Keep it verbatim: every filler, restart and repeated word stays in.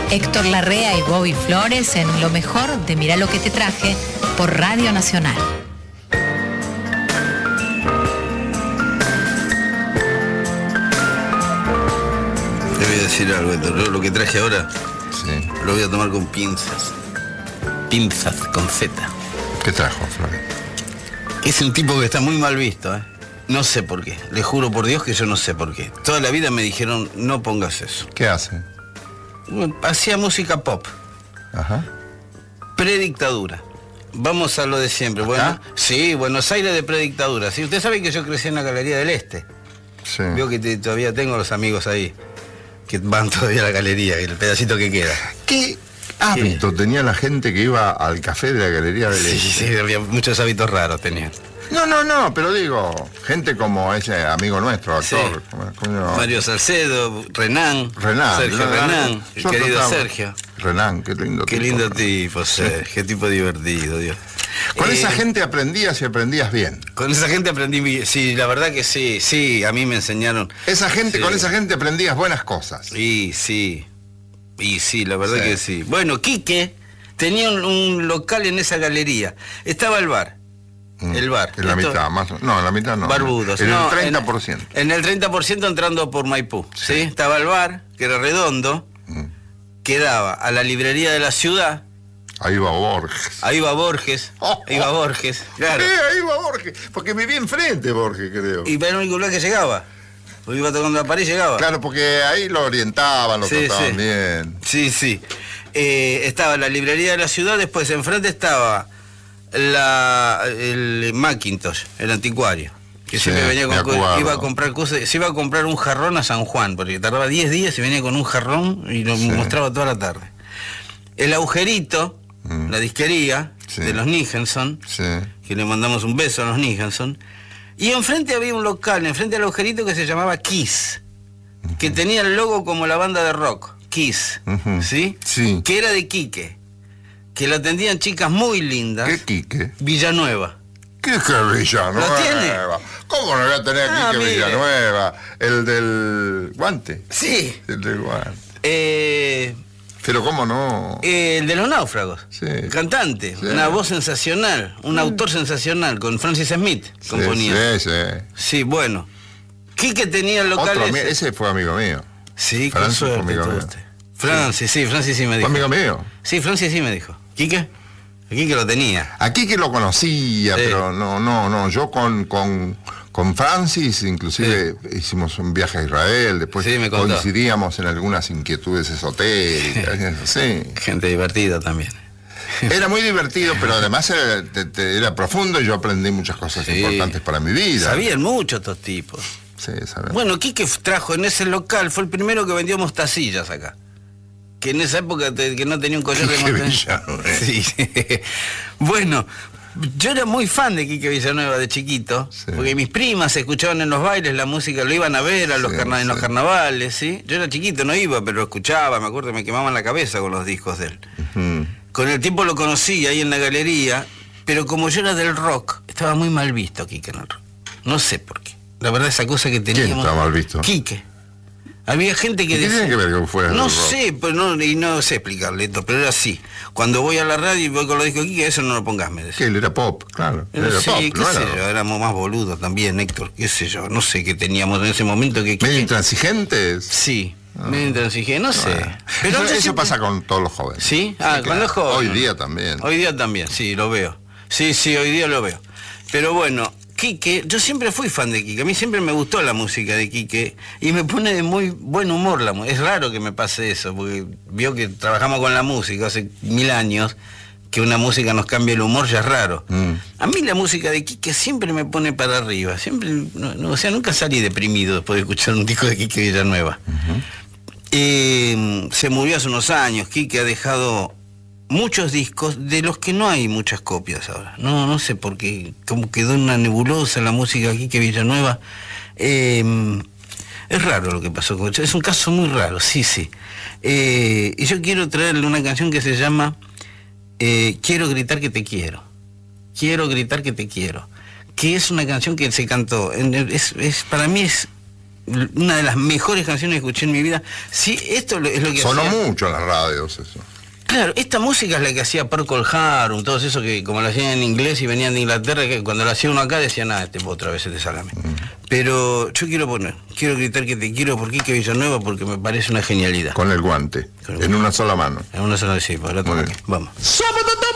Héctor Larrea y Bobby Flores en lo mejor de Mirá lo que te traje por Radio Nacional. Te voy a decir algo, Héctor. Lo que traje ahora, sí, lo voy a tomar con pinzas. Pinzas con Z. ¿Qué trajo, Flores? Es un tipo que está muy mal visto, ¿eh? No sé por qué. Le juro por Dios que yo no sé por qué. Toda la vida me dijeron, no pongas eso. ¿Qué hace? Hacía música pop. Ajá. Predictadura. Vamos a lo de siempre. ¿Acá? Bueno, sí, Buenos Aires de predictadura. Sí, usted sabe que yo crecí en la Galería del Este. Sí. Veo que te, todavía tengo los amigos ahí que van todavía a la galería, el pedacito que queda. ¿Qué hábito tenía la gente que iba al café de la Galería del Sí, Este? sí, había muchos hábitos raros tenían. No, no, no, pero digo, gente como ese amigo nuestro, actor. Sí. ¿cómo- cómo- Mario Salcedo, Renan, Renan. Sergio Renan, Renan, el yo querido trataba- Sergio. Renan, qué lindo Qué tipo. lindo tipo, Sergio, qué tipo divertido, Dios. Con Eh, esa gente aprendías y aprendías bien. Con esa gente aprendí, bi- sí, la verdad que sí, sí, a mí me enseñaron. Esa gente, Sí. con esa gente aprendías buenas cosas. Y sí, y sí, la verdad Sí. que sí. Bueno, Quique tenía un, un local en esa galería. Estaba el bar. Mm, El bar. En la Esto- mitad, más o- No, en la mitad no. Barbudos. En no, el treinta por ciento. En, en el treinta por ciento entrando por Maipú. ¿sí? Estaba el bar, que era redondo, Mm. que daba a la librería de la ciudad. Ahí va Borges. Ahí va Borges. Oh, Ahí va Borges, claro. Eh, ahí va Borges. Porque vivía enfrente Borges, creo. Y era el único lugar que llegaba. Porque iba tocando la pared y llegaba. Claro, porque ahí lo orientaban, lo Sí, trataban sí. bien. Sí, sí. Eh, estaba la librería de la ciudad, después enfrente estaba la, el Macintosh, el anticuario. Que Sí, siempre venía me con co- acuerdo. iba a comprar cosas, se iba a comprar un jarrón a San Juan, porque tardaba diez días y venía con un jarrón y lo Sí. mostraba toda la tarde. El agujerito, Mm. la disquería Sí. de los Nicholson, Sí. que le mandamos un beso a los Nicholson. Y enfrente había un local, enfrente del agujerito, que se llamaba Kiss, que tenía el logo como la banda de rock, Kiss, Ujú. ¿sí? Sí. Que era de Quique, que la atendían chicas muy lindas. ¿Qué Quique? Villanueva. ¿Qué es que Villanueva? ¿Lo tiene? ¿Cómo no voy a tener Ah, Quique mire. Villanueva? El del guante. Sí. El del guante. Eh, Pero cómo no. eh, el de los náufragos. Sí. Cantante, Sí. una voz sensacional, un autor sensacional, con Francis Smith Sí, componía. sí, sí. Sí, bueno. Quique tenía el local Otro ami- ese. ese fue amigo mío. Sí, con Francis fue suerte amigo tuvo mío. usted. Francis, sí, Francis sí me Fue dijo. amigo mío. Sí, Francis sí me dijo. ¿Quique? Quique lo tenía. Aquí que lo conocía, Sí. pero no, no, no. Yo con, con, con Francis, inclusive hicimos un viaje a Israel, después Sí, me contó. coincidíamos en algunas inquietudes esotéricas. Sí. Gente divertida también. Era muy divertido, pero además era, te- te- era profundo y yo aprendí muchas cosas Sí. importantes para mi vida. Sabían mucho estos tipos. Sí, sabía. Bueno, Quique trajo en ese local, fue el primero que vendió mostacillas acá. Que en esa época te- que no tenía un collar de Quique mostacillas. Villanueva. Sí. Bueno, yo era muy fan de Quique Villanueva de chiquito, Sí. porque mis primas escuchaban en los bailes la música, lo iban a ver a los, Sí, carna- en los sí. carnavales, ¿sí? Yo era chiquito, no iba, pero lo escuchaba, me acuerdo, me quemaban la cabeza con los discos de él. Ujú. Con el tiempo lo conocí ahí en la galería, pero como yo era del rock, estaba muy mal visto Quique en el rock. No sé por qué. La verdad, esa cosa que teníamos... estaba mal visto? Quique. Había gente que ¿Y qué decía... tiene que ver con fuera No del rock? sé, pero no, y no sé explicarle esto, pero era así. Cuando voy a la radio y voy con los discos de Quique, eso no lo pongas, me Que decía. él era pop, claro. Él era Sí, pop, qué no sé era yo, éramos más boludos también, Héctor, qué sé yo, no sé qué teníamos en ese momento que... medio Quique- intransigentes. Sí, medio intransigente, no sé. Bueno. Pero eso yo eso siempre- pasa con todos los jóvenes. ¿Sí? Ah, con los jóvenes. Hoy día también. Hoy día también, sí, lo veo. Sí, sí, hoy día lo veo. Pero bueno, Quique, yo siempre fui fan de Quique. A mí siempre me gustó la música de Quique y me pone de muy buen humor la música. Es raro que me pase eso, porque vio que trabajamos con la música hace mil años, que una música nos cambie el humor ya es raro. Mm. A mí la música de Quique siempre me pone para arriba. Siempre, no, no, o sea, nunca salí deprimido después de escuchar un disco de Quique Villanueva. Eh, se murió hace unos años. Quique ha dejado muchos discos de los que no hay muchas copias ahora. No, no sé por qué, como quedó una nebulosa la música de Quique Villanueva. Eh, es raro lo que pasó con él. Es un caso muy raro, sí, sí. Eh, y yo quiero traerle una canción que se llama eh, Quiero gritar que te quiero. Quiero gritar que te quiero. Que es una canción que se cantó. En el- es, es, para mí es una de las mejores canciones que escuché en mi vida. Sí, esto es lo que sonó hacía... mucho en las radios eso. Claro, esta música es la que hacía Procol Harum, todos esos que como lo hacían en inglés y venían de Inglaterra, que cuando lo hacía uno acá decían, nada, este otra vez este salame. Mm. Pero yo quiero poner, quiero gritar que te quiero por Quique Villanueva porque me parece una genialidad. Con el guante, Con el en guante. Una sola mano. En una sola, sí, por la otra mano. Vamos.